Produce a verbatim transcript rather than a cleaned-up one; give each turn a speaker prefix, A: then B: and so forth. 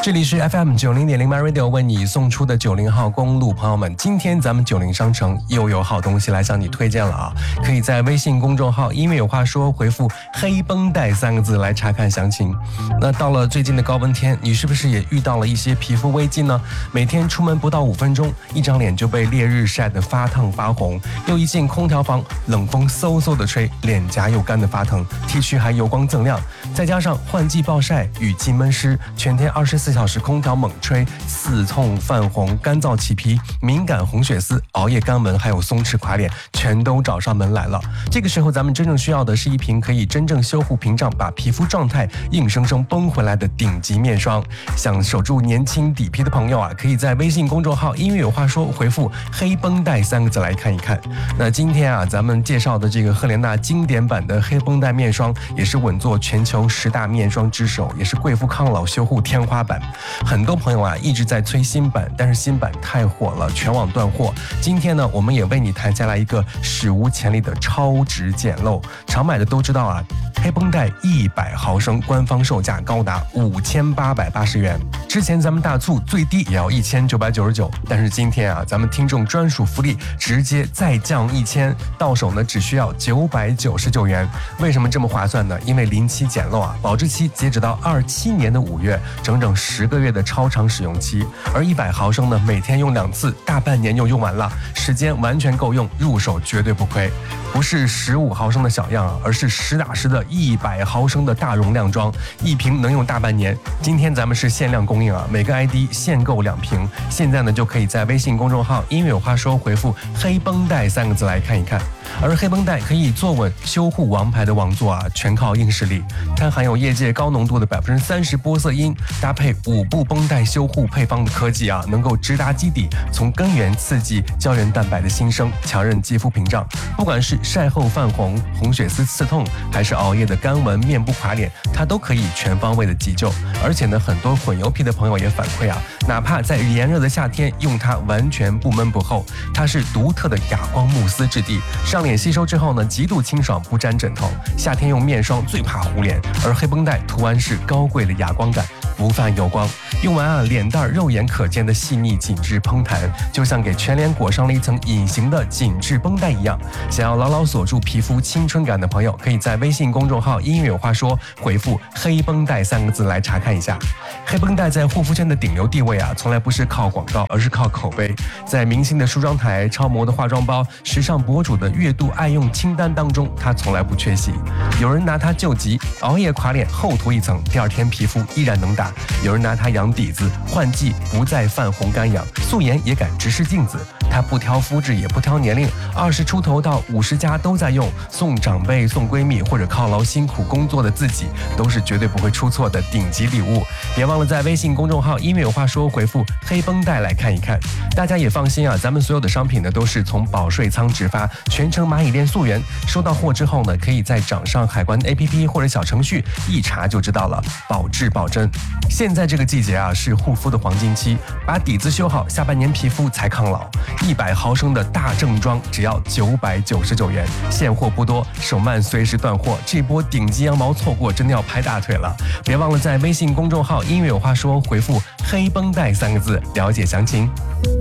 A: 这里是 F M 九零点零 My Radio 为你送出的九零号公路朋友们，今天咱们九零商城又有好东西来向你推荐了啊！可以在微信公众号音乐有话说回复黑绷带三个字来查看详情。那到了最近的高温天，你是不是也遇到了一些皮肤危机呢？每天出门不到五分钟，一张脸就被烈日晒得发烫发红，又一进空调房，冷风嗖嗖的吹，脸颊又干得发疼， T 恤还油光锃亮，再加上换季暴晒、雨季闷湿，全天二十四小时空调猛吹，刺痛、泛红、干燥起皮、敏感红血丝、熬夜干纹，还有松弛垮脸，全都找上门来了。这个时候，咱们真正需要的是一瓶可以真正修护屏障，把皮肤状态硬生生绷回来的顶级面霜。想守住年轻底皮的朋友啊，可以在微信公众号音乐有话说回复黑绷带三个字来看一看。那今天啊，咱们介绍的这个赫莲娜经典版的黑绷带面霜，也是稳坐全球十大面霜之首，也是贵妇抗老修护天花板。很多朋友啊一直在催新版，但是新版太火了，全网断货。今天呢，我们也为你谈下来一个史无前例的超值捡漏。常买的都知道啊，黑绷带一百毫升官方售价高达五千八百八十元，之前咱们大促最低也要一千九百九十九，但是今天啊，咱们听众专属福利直接再降一千，到手呢只需要九百九十九元。为什么这么划算呢？因为临期捡漏啊，保质期截止到二七年的五月，整整十个月的超长使用期。而一百毫升呢，每天用两次，大半年就用完了，时间完全够用，入手绝对不亏。不是十五毫升的小样啊，而是实打实的一百毫升的大容量装，一瓶能用大半年。今天咱们是限量供应啊，每个 I D 限购两瓶。现在呢，就可以在微信公众号音乐有话说回复黑绷带三个字来看一看。而黑绷带可以坐稳修护王牌的王座啊，全靠硬实力。它含有业界高浓度的百分之三十玻色因，搭配五步绷带修护配方的科技啊，能够直达基底，从根源刺激胶原蛋白的新生，强韧肌肤屏障。不管是晒后泛红、红血丝刺痛，还是熬夜的干纹、面部垮脸，它都可以全方位的急救。而且呢，很多混油皮的朋友也反馈啊，哪怕在炎热的夏天用它完全不闷不厚。它是独特的哑光慕斯质地，上脸吸收之后呢，极度清爽，不沾枕头。夏天用面霜最怕糊脸，而黑绷带图案是高贵的哑光感，不泛油光。用完啊，脸蛋肉眼可见的细腻紧致嘭弹，就像给全脸裹上了一层隐形的紧致绷带一样。想要牢牢锁住皮肤青春感的朋友，可以在微信公众号音乐有话说回复黑绷带三个字来查看一下。黑绷带在护肤圈的顶流地位啊，从来不是靠广告，而是靠口碑。在明星的梳妆台、超模的化妆包、时尚博主的月度爱用清单当中，它从来不缺席。有人拿它救急，熬夜垮脸厚涂一层，第二天皮肤依然能打；有人拿它养底子，换季不再泛红干痒，素颜也敢直视镜子。它不挑肤质，也不挑年龄，二十出头到五十加都在用，送长辈、送闺蜜或者犒劳辛苦工作的自己，都是绝对不会出错的顶级礼物。别忘了在微信公众号音乐有话说回复黑绷带来看一看。大家也放心啊，咱们所有的商品呢都是从保税仓直发，全程蚂蚁链溯源。收到货之后呢，可以在掌上海关 A P P 或者小程序一查就知道了，保质保真。现在这个季节啊，是护肤的黄金期，把底子修好，下半年皮肤才抗老。一百毫升的大正装只要九百九十九元，现货不多，手慢随时断货。这波顶级羊毛错过，真的要拍大腿了。别忘了在微信公众号音乐有话说回复黑绷带三个字了解详情。